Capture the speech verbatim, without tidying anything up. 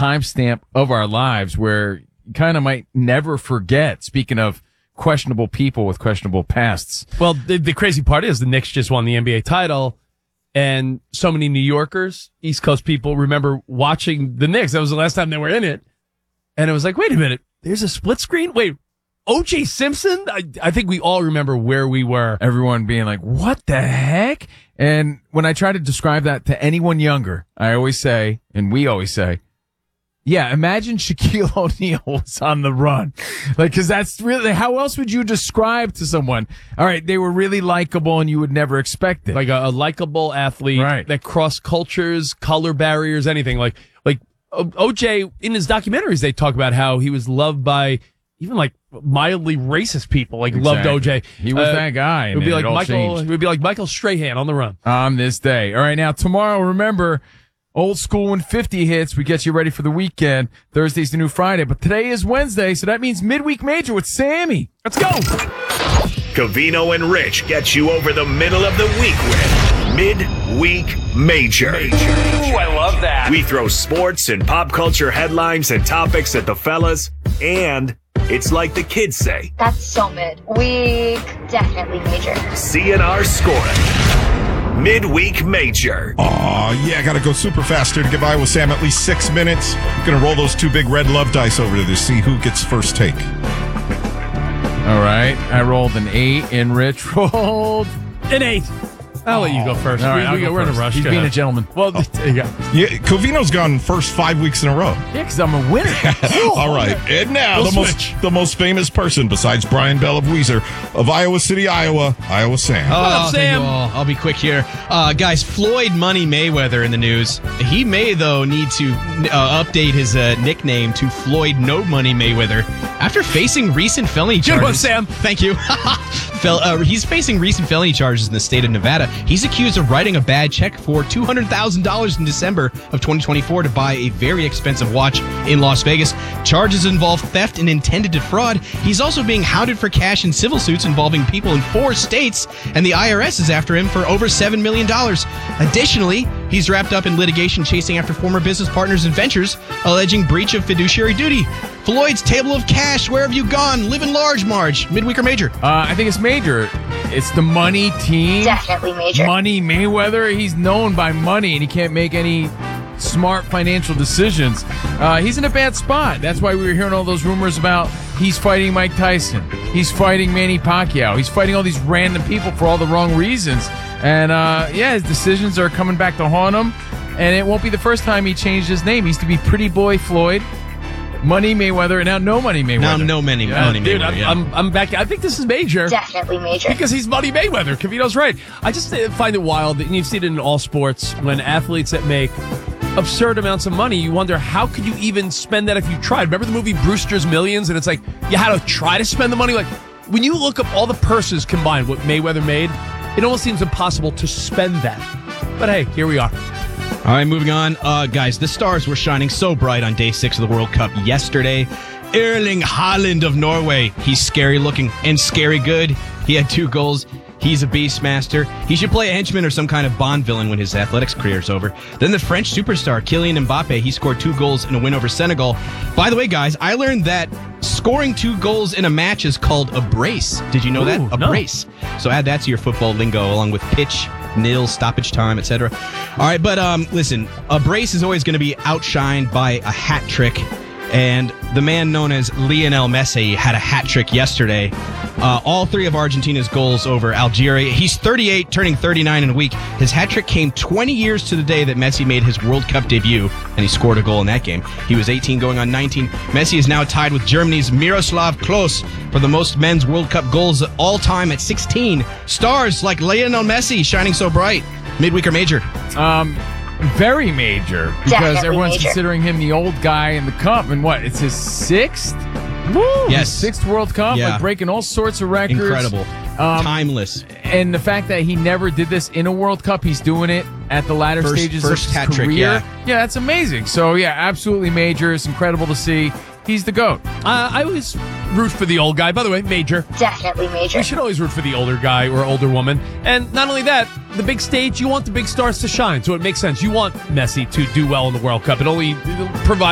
timestamp of our lives where you kind of might never forget. Speaking of questionable people with questionable pasts. Well, the, the crazy part is the Knicks just won the N B A title, and so many New Yorkers, East Coast people remember watching the Knicks. That was the last time they were in it. And it was like, wait a minute, there's a split screen? Wait, O J Simpson? I, I think we all remember where we were. Everyone being like, what the heck? And when I try to describe that to anyone younger, I always say, and we always say, yeah, imagine Shaquille O'Neal was on the run. Like, cause that's really, how else would you describe to someone? All right, they were really likable and you would never expect it. Like a, a likable athlete right. that crossed cultures, color barriers, anything. Like, like o- O J, in his documentaries, they talk about how he was loved by even like mildly racist people, like exactly. loved O J. He was uh, that guy. It would be like it Michael, it would be like Michael Strahan on the run. On this day. All right, now tomorrow, remember, old school when fifty hits, we get you ready for the weekend. Thursday's the new Friday, but today is Wednesday, so that means midweek major with Sammy. Let's go. Covino and Rich get you over the middle of the week with midweek major. major. Ooh, I love that. We throw sports and pop culture headlines and topics at the fellas, and it's like the kids say. That's so mid. Week definitely major. C N R scoring. Midweek major. Aw, yeah, I gotta go super fast here to give Iowa Sam at least six minutes. I'm gonna roll those two big red love dice over to see who gets first take. All right, I rolled an eight and Rich rolled an eight. I'll let you go first. All right, we, we, go we're first. in a rush. He's go being ahead. a gentleman. Well, oh. there you go. Yeah, Covino's gone first five weeks in a row. Yeah, because I'm a winner. All right, and now We'll the switch. most the most famous person besides Brian Bell of Weezer of Iowa City, Iowa, Iowa Sam. Oh, up, thank Sam? you all. I'll be quick here. Uh, guys, Floyd Money Mayweather in the news. He may, though, need to uh, update his uh, nickname to Floyd No Money Mayweather after facing recent felony Good charges. one, Sam. Thank you. Fel- uh, he's facing recent felony charges in the state of Nevada. He's accused of writing a bad check for two hundred thousand dollars in December of twenty twenty-four to buy a very expensive watch in Las Vegas. Charges involve theft and intended defraud. He's also being hounded for cash in civil suits involving people in four states, and the I R S is after him for over seven million dollars. Additionally, he's wrapped up in litigation chasing after former business partners and ventures, alleging breach of fiduciary duty. Floyd's table of cash, where have you gone? Living large, Marge. Midweek or major? Uh, I think it's major. It's the money team. Definitely major. Money Mayweather. He's known by money, and he can't make any smart financial decisions. Uh, he's in a bad spot. That's why we were hearing all those rumors about he's fighting Mike Tyson. He's fighting Manny Pacquiao. He's fighting all these random people for all the wrong reasons. And, uh, yeah, his decisions are coming back to haunt him. And it won't be the first time he changed his name. He used to be Pretty Boy Floyd, Money Mayweather, and now No Money Mayweather. Now, no money, Yeah, money dude, Mayweather. I'm, yeah. I'm, I'm back. I think this is major. Definitely major. Because he's Money Mayweather. Cavito's right. I just uh, find it wild, and you've seen it in all sports, when athletes that make absurd amounts of money, you wonder, how could you even spend that if you tried? Remember the movie Brewster's Millions? And it's like, you had to try to spend the money. Like, when you look up all the purses combined, what Mayweather made, it almost seems impossible to spend that. But hey, here we are. All right, moving on. Uh, guys, the stars were shining so bright on day six of the World Cup yesterday. Erling Haaland of Norway. He's scary looking and scary good. He had two goals. He's a beastmaster. He should play a henchman or some kind of Bond villain when his athletics career is over. Then the French superstar, Kylian Mbappe, he scored two goals in a win over Senegal. By the way, guys, I learned that scoring two goals in a match is called a brace. Did you know Ooh, that? A no. brace. So add that to your football lingo along with pitch, nil, stoppage time, et cetera. All right, but um, listen, a brace is always going to be outshined by a hat trick. And the man known as Lionel Messi had a hat trick yesterday. Uh, all three of Argentina's goals over Algeria. He's thirty-eight, turning thirty-nine in a week. His hat trick came twenty years to the day that Messi made his World Cup debut, and he scored a goal in that game. He was eighteen going on nineteen. Messi is now tied with Germany's Miroslav Klose for the most men's World Cup goals of all time at sixteen. Stars like Lionel Messi shining so bright. Midweek or major? Um, very major, because Definitely everyone's major. considering him the old guy in the cup. And what? It's his sixth? Woo! Yes. His sixth World Cup, Yeah. like breaking all sorts of records. Incredible. Um, Timeless. And the fact that he never did this in a World Cup, he's doing it at the latter First- stages first of his hat trick, career. yeah. yeah, that's amazing. So, yeah, absolutely major. It's incredible to see. He's the GOAT. Uh, I always root for the old guy. By the way, major. Definitely major. We should always root for the older guy or older woman. And not only that, the big stage, you want the big stars to shine. So it makes sense. You want Messi to do well in the World Cup. It only provides